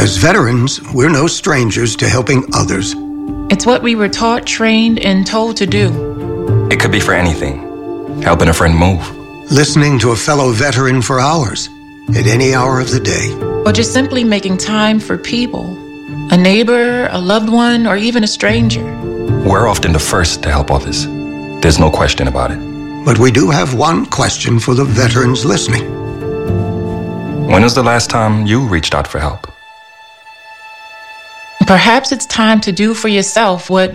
As veterans, we're no strangers to helping others. It's what we were taught, trained, and told to do. It could be for anything. Helping a friend move. Listening to a fellow veteran for hours, at any hour of the day. Or just simply making time for people. A neighbor, a loved one, or even a stranger. We're often the first to help others. There's no question about it. But we do have one question for the veterans listening. When was the last time you reached out for help? Perhaps it's time to do for yourself what